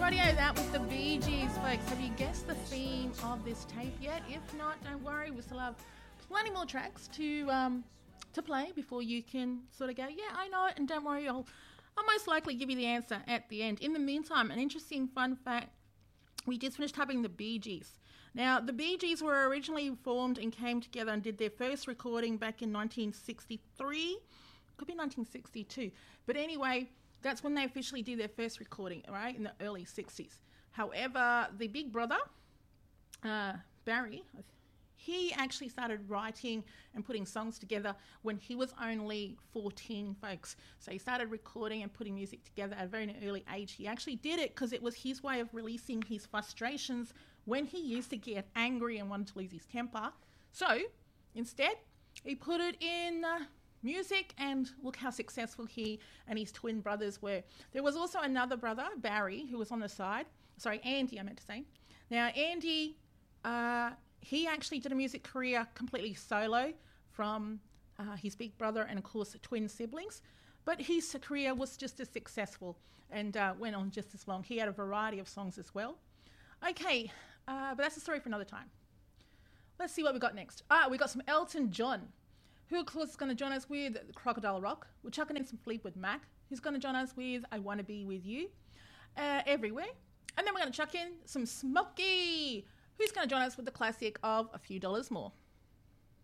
Rightio, that was the Bee Gees, folks. Have you guessed the theme of this tape yet? If not, don't worry. We still have plenty more tracks to play before you can sort of go, yeah, I know it, and don't worry, I'll most likely give you the answer at the end. In the meantime, an interesting fun fact, we just finished having the Bee Gees. Now, the Bee Gees were originally formed and came together and did their first recording back in 1963. Could be 1962. But anyway, that's when they officially did their first recording, right, in the early 60s. However, the big brother, Barry, he actually started writing and putting songs together when he was only 14, folks. So he started recording and putting music together at a very early age. He actually did it because it was his way of releasing his frustrations when he used to get angry and wanted to lose his temper. So instead, he put it in music, and look how successful he and his twin brothers were. There was also another brother, Barry, who was on the side. Sorry, Andy, I meant to say. Now, Andy, he actually did a music career completely solo from his big brother and, of course, twin siblings. But his career was just as successful and went on just as long. He had a variety of songs as well. Okay, but that's a story for another time. Let's see what we got next. We got some Elton John, who, of course, is going to join us with Crocodile Rock. We're chucking in some Fleetwood Mac, who's going to join us with I Wanna Be With You, Everywhere. And then we're going to chuck in some Smokey, who's going to join us with the classic of A Few Dollars More.